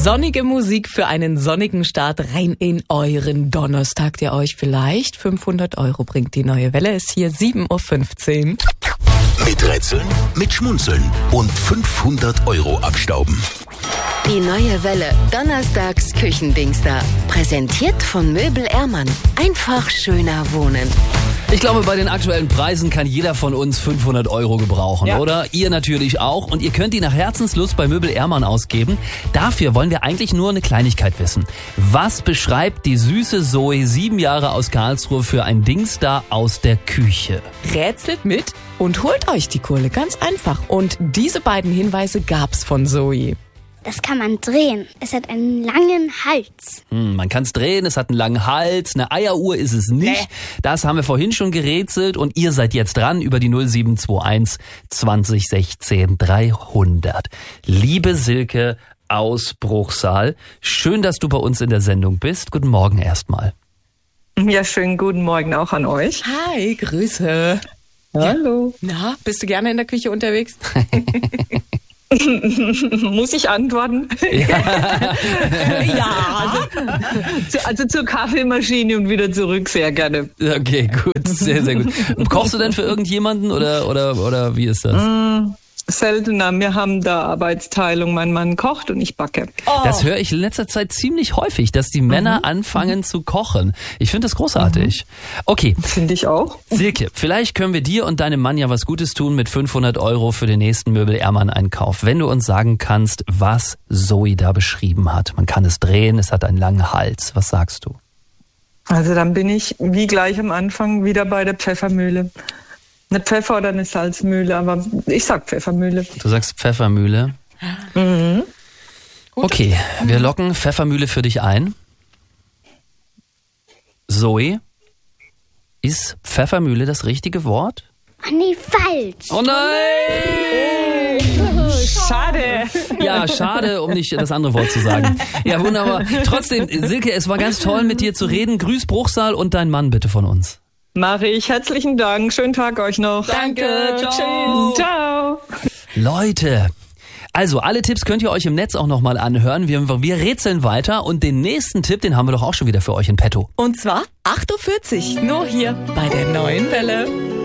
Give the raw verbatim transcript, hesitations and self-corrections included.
Sonnige Musik für einen sonnigen Start rein in euren Donnerstag, der euch vielleicht fünfhundert Euro bringt. Die neue Welle ist hier sieben Uhr fünfzehn. Mit Rätseln, mit Schmunzeln und fünfhundert Euro abstauben. Die neue Welle, donnerstags Küchendienster. Präsentiert von Möbel Ehrmann. Einfach schöner wohnen. Ich glaube, bei den aktuellen Preisen kann jeder von uns fünfhundert Euro gebrauchen, ja. Oder? Ihr natürlich auch. Und ihr könnt die nach Herzenslust bei Möbel Ehrmann ausgeben. Dafür wollen wir eigentlich nur eine Kleinigkeit wissen. Was beschreibt die süße Zoe, sieben Jahre aus Karlsruhe, für ein Dingsda aus der Küche? Rätselt mit und holt euch die Kohle. Ganz einfach. Und diese beiden Hinweise gab's von Zoe. Das kann man drehen. Es hat einen langen Hals. Hm, man kann es drehen, es hat einen langen Hals. Eine Eieruhr ist es nicht. Nee. Das haben wir vorhin schon gerätselt. Und ihr seid jetzt dran über die null sieben zwei eins zwanzig sechzehn dreihundert. Liebe Silke aus Bruchsal, schön, dass du bei uns in der Sendung bist. Guten Morgen erstmal. Ja, schönen guten Morgen auch an euch. Hi, Grüße. Hallo. Na, bist du gerne in der Küche unterwegs? Muss ich antworten? Ja. Ja. Also, also zur Kaffeemaschine und wieder zurück, sehr gerne. Okay, gut, sehr, sehr gut. Kochst du denn für irgendjemanden oder, oder, oder wie ist das? Mm, seltener. Wir haben da Arbeitsteilung. Mein Mann kocht und ich backe. Oh. Das höre ich in letzter Zeit ziemlich häufig, dass die Männer mhm. anfangen mhm. zu kochen. Ich finde das großartig. Mhm. Okay. Finde ich auch. Silke, vielleicht können wir dir und deinem Mann ja was Gutes tun mit fünfhundert Euro für den nächsten Möbel Ehrmann Einkauf. Wenn du uns sagen kannst, was Zoe da beschrieben hat. Man kann es drehen, es hat einen langen Hals. Was sagst du? Also dann bin ich, wie gleich am Anfang, wieder bei der Pfeffermühle. Eine Pfeffer- oder eine Salzmühle, aber ich sag Pfeffermühle. Du sagst Pfeffermühle? Mhm. Okay, wir locken Pfeffermühle für dich ein. Zoe, ist Pfeffermühle das richtige Wort? Oh nee, falsch. Oh nein! Oh, schade. Ja, schade, um nicht das andere Wort zu sagen. Ja, wunderbar. Trotzdem, Silke, es war ganz toll, mit dir zu reden. Grüß Bruchsal und dein Mann bitte von uns. Mache ich. Herzlichen Dank. Schönen Tag euch noch. Danke. Ciao. Ciao. Leute, also alle Tipps könnt ihr euch im Netz auch nochmal anhören. Wir, wir rätseln weiter und den nächsten Tipp, den haben wir doch auch schon wieder für euch in petto. Und zwar acht Uhr vierzig, nur hier bei der neuen Welle.